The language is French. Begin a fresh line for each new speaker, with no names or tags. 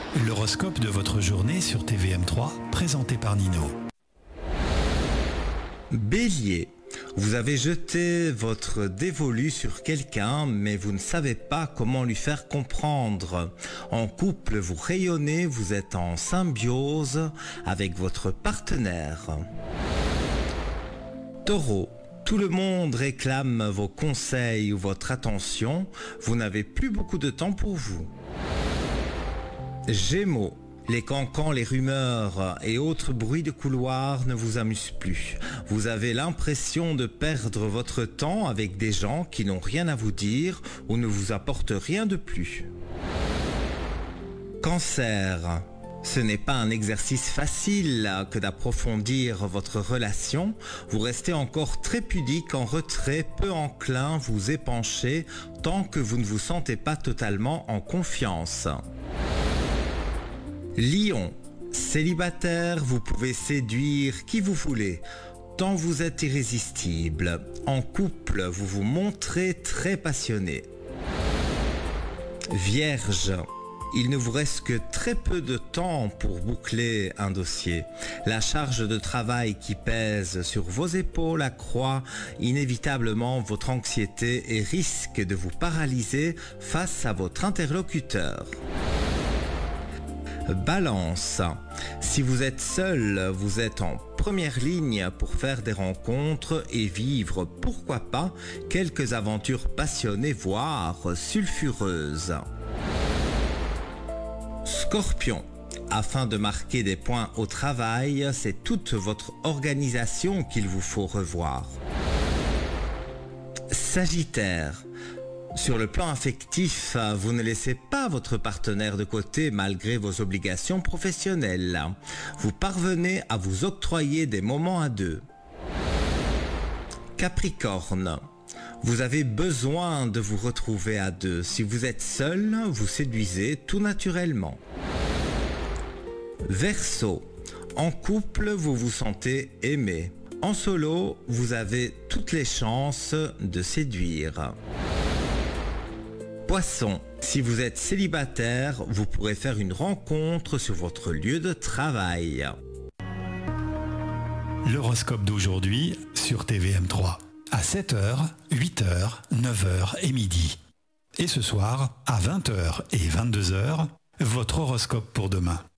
L'horoscope de votre journée sur TVM3, présenté par Nino.
Bélier, vous avez jeté votre dévolu sur quelqu'un, mais vous ne savez pas comment lui faire comprendre. En couple, vous rayonnez, vous êtes en symbiose avec votre partenaire. Taureau, tout le monde réclame vos conseils ou votre attention, vous n'avez plus beaucoup de temps pour vous. Gémeaux, les cancans, les rumeurs et autres bruits de couloir ne vous amusent plus. Vous avez l'impression de perdre votre temps avec des gens qui n'ont rien à vous dire ou ne vous apportent rien de plus. Cancer, ce n'est pas un exercice facile que d'approfondir votre relation. Vous restez encore très pudique, en retrait, peu enclin, vous épanchez tant que vous ne vous sentez pas totalement en confiance. Lion, célibataire, vous pouvez séduire qui vous voulez, tant vous êtes irrésistible. En couple, vous vous montrez très passionné. Vierge, il ne vous reste que très peu de temps pour boucler un dossier. La charge de travail qui pèse sur vos épaules accroît inévitablement votre anxiété et risque de vous paralyser face à votre interlocuteur. Balance, si vous êtes seul, vous êtes en première ligne pour faire des rencontres et vivre, pourquoi pas, quelques aventures passionnées, voire sulfureuses. Scorpion, afin de marquer des points au travail, c'est toute votre organisation qu'il vous faut revoir. Sagittaire, sur le plan affectif, vous ne laissez pas votre partenaire de côté malgré vos obligations professionnelles. Vous parvenez à vous octroyer des moments à deux. Capricorne, vous avez besoin de vous retrouver à deux. Si vous êtes seul, vous séduisez tout naturellement. Verseau, en couple, vous vous sentez aimé. En solo, vous avez toutes les chances de séduire. Poisson, si vous êtes célibataire, vous pourrez faire une rencontre sur votre lieu de travail.
L'horoscope d'aujourd'hui sur TVM3, à 7h, 8h, 9h et midi. Et ce soir, à 20h et 22h, votre horoscope pour demain.